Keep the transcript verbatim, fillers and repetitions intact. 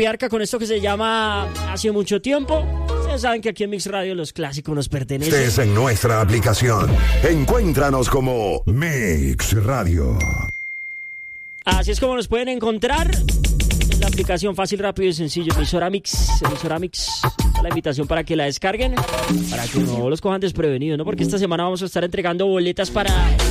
Piarca con esto que se llama Hace Mucho Tiempo. Ustedes saben que aquí en Mix Radio los clásicos nos pertenecen. Es en nuestra aplicación. Encuéntranos como Mix Radio. Así es como nos pueden encontrar en la aplicación fácil, rápido y sencillo. Emisora Mix, emisora Mix. La invitación para que la descarguen, para que no los cojan desprevenidos, ¿no? Porque esta semana vamos a estar entregando boletas para